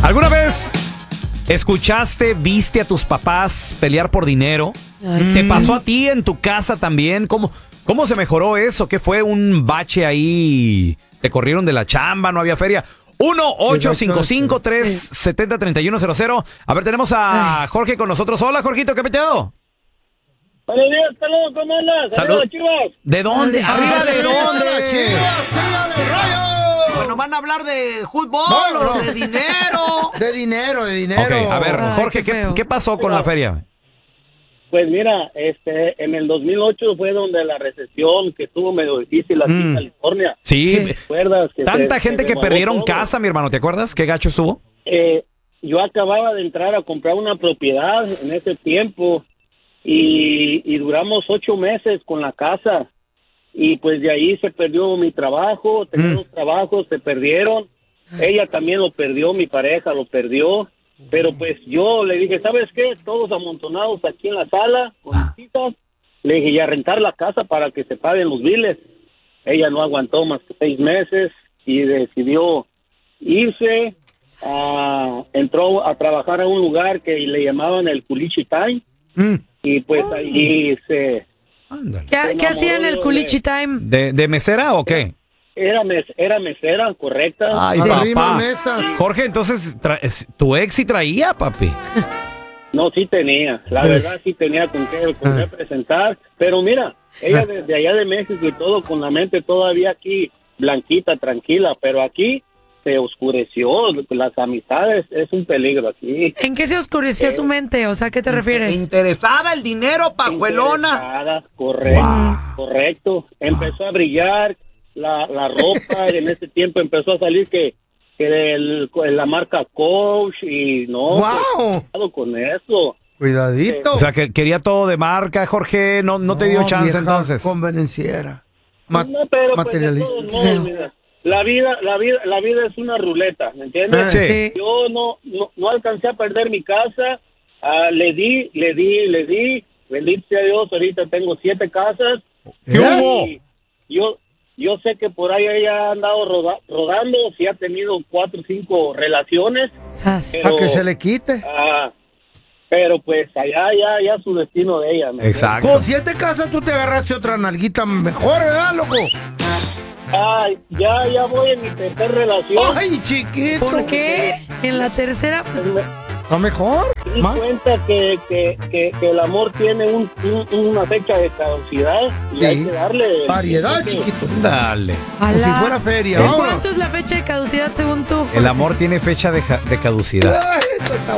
¿Alguna vez escuchaste, viste a tus papás pelear por dinero? ¿Te pasó a ti en tu casa también? ¿Cómo se mejoró eso? ¿Qué fue un bache ahí? ¿Te corrieron de la chamba? ¿No había feria? 1-855-370-3100. A ver, tenemos a Jorge con nosotros. Hola, Jorgito, ¿qué peteo? Buenos días, saludos, ¿cómo andas? Salud. Chivas. ¿De dónde? ¿Arriba de dónde? ¡Chivas, sígale, Rayo! Bueno, ¿van a hablar de fútbol o de dinero? De dinero. Ok, a ver, Jorge, ¿qué pasó con la feria? Pues mira, en el 2008 fue donde la recesión que estuvo medio difícil aquí en California. Sí. ¿Te acuerdas? Tanta gente que perdieron casa, mi hermano, ¿te acuerdas? ¿Qué gacho estuvo? Yo acababa de entrar a comprar una propiedad en ese tiempo y duramos 8 meses con la casa. Y pues de ahí se perdió mi trabajo, tenía 2 trabajos, se perdieron. Ella también lo perdió, mi pareja lo perdió. Pero pues yo le dije, ¿sabes qué? Todos amontonados aquí en la sala, con visitas. Le dije, y a rentar la casa para que se paguen los biles. Ella no aguantó más que 6 meses y decidió irse. Entró a trabajar a un lugar que le llamaban el Culichi Time. Y pues ahí se... ¿Qué hacía en el Culichi Time? ¿De mesera o qué? Era mesera, correcta. Ay, papá. Jorge, entonces, ¿tu ex sí traía, papi? No, sí tenía. La verdad sí tenía con qué presentar. Pero mira, ella desde allá de México y todo, con la mente todavía aquí blanquita, tranquila. Pero aquí se oscureció. Las amistades es un peligro aquí. ¿En qué se oscureció su mente? O sea, ¿a qué te refieres? ¿Interesada el dinero, pajuelona? Correcto. Empezó a brillar la ropa. En ese tiempo empezó a salir que la marca Coach y no. Cuidado con eso. Cuidadito. O sea, que quería todo de marca, Jorge. No te dio chance entonces. Convenenciera. Pero materialista. Pues, de todos modos, mira, la vida es una ruleta, ¿me entiendes? Sí. Yo no alcancé a perder mi casa. Le di. Bendito sea Dios, ahorita tengo 7 casas. ¿Qué hubo? Yo sé que por ahí ella ha andado rodando, sí ha tenido 4 o 5 relaciones. A que se le quite. Pero pues allá ya su destino de ella. Exacto. Con 7 casas tú te agarraste otra nalguita mejor, ¿verdad, loco? Ya voy en mi 3ª relación. Ay, chiquito. ¿Por qué? En la tercera, pues... ¿Está mejor? Me di cuenta que el amor tiene una fecha de caducidad y hay que darle variedad, chiquito. Dale. Como si fuera feria. ¿En cuánto es la fecha de caducidad según tú? El amor tiene fecha de caducidad. Ay, eso está